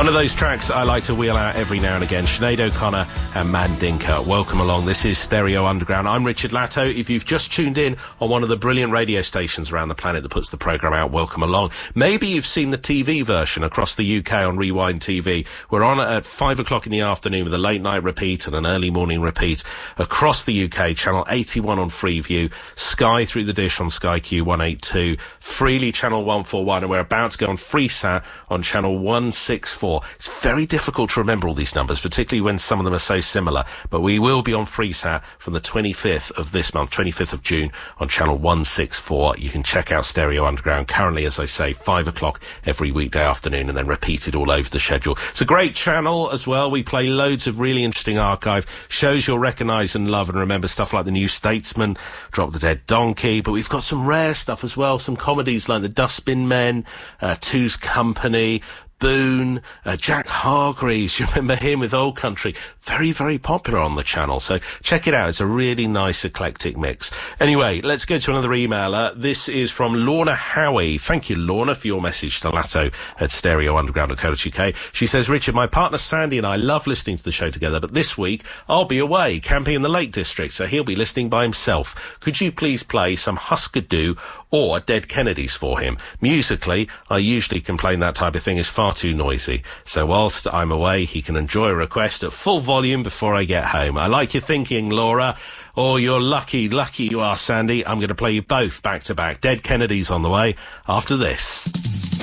One of those tracks I like to wheel out every now and again, Sinead O'Connor and Mandinka. Welcome along. This is Stereo Underground. I'm Richard Latto. If you've just tuned in on one of the brilliant radio stations around the planet that puts the programme out, welcome along. Maybe you've seen the TV version across the UK on Rewind TV. We're on at 5 o'clock in the afternoon with a late night repeat and an early morning repeat across the UK. Channel 81 on Freeview, Sky through the dish on Sky Q182, Freely Channel 141, and we're about to go on Freesat on Channel 164. It's very difficult to remember all these numbers, particularly when some of them are so similar, but we will be on Freesat from the 25th of this month, 25th of June, on Channel 164. You can check out Stereo Underground currently, as I say, 5 o'clock every weekday afternoon, and then repeated all over the schedule. It's a great channel as well. We play loads of really interesting archive shows you'll recognise and love and remember, stuff like The New Statesman, Drop the Dead Donkey, but we've got some rare stuff as well, some comedies like The Dustbin Men, Two's Company, Boone, Jack Hargreaves, you remember him with Old Country, very, very popular on the channel, so check it out. It's a really nice eclectic mix. Anyway, let's go to another emailer. This is from Lorna Howie. Thank you, Lorna, for your message to Latto at stereounderground.co.uk. She says, Richard, my partner Sandy and I love listening to the show together, but this week I'll be away camping in the Lake District, so he'll be listening by himself. Could you please play some Husker Du or Dead Kennedys for him? Musically, I usually complain that type of thing is far too noisy, so whilst I'm away he can enjoy a request at full volume before I get home. I like your thinking, Laura. Oh, you're lucky you are, Sandy. I'm going to play you both back to back. Dead Kennedys on the way after this.